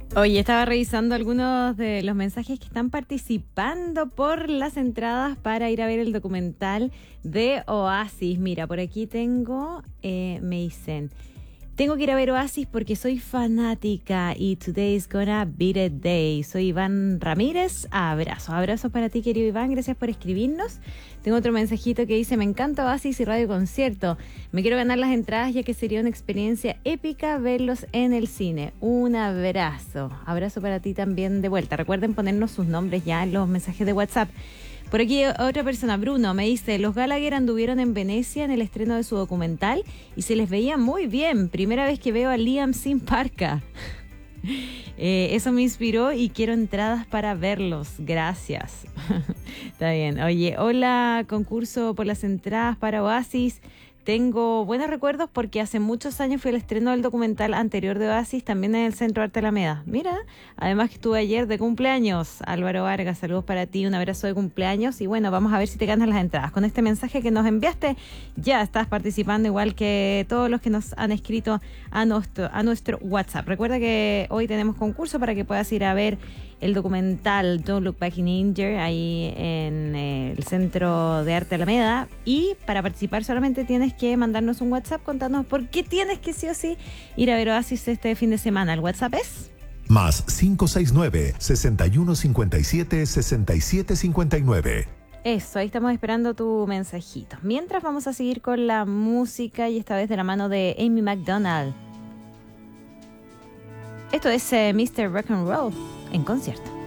Oye, estaba revisando algunos de los mensajes que están participando por las entradas para ir a ver el documental de Oasis. Mira, por aquí tengo, me dicen, tengo que ir a ver Oasis porque soy fanática y today is gonna be the day. Soy Iván Ramírez. Abrazos para ti, querido Iván. Gracias por escribirnos. Tengo otro mensajito que dice, me encanta Oasis y Radio Concierto. Me quiero ganar las entradas ya que sería una experiencia épica verlos en el cine. Un abrazo. Abrazo para ti también de vuelta. Recuerden ponernos sus nombres ya en los mensajes de WhatsApp. Por aquí otra persona, Bruno, me dice, los Gallagher anduvieron en Venecia en el estreno de su documental y se les veía muy bien. Primera vez que veo a Liam sin parca. Eso me inspiró y quiero entradas para verlos. Gracias. Está bien. Oye, hola, concurso por las entradas para Oasis. Tengo buenos recuerdos porque hace muchos años fui al estreno del documental anterior de Oasis, también en el Centro de Arte Alameda. Mira, además que estuve ayer de cumpleaños. Álvaro Vargas, saludos para ti, un abrazo de cumpleaños. Y bueno, vamos a ver si te ganas las entradas. Con este mensaje que nos enviaste, ya estás participando igual que todos los que nos han escrito a nuestro WhatsApp. Recuerda que hoy tenemos concurso para que puedas ir a ver el documental Don't Look Back in Anger ahí en el Centro de Arte Alameda. Y para participar solamente tienes que mandarnos un WhatsApp contándonos por qué tienes que sí o sí ir a ver Oasis este fin de semana. El WhatsApp es más 569-6157-6759. eso, ahí estamos esperando tu mensajito. Mientras vamos a seguir con la música y esta vez de la mano de Amy Macdonald. Esto es Mr. Rock and Roll en concierto.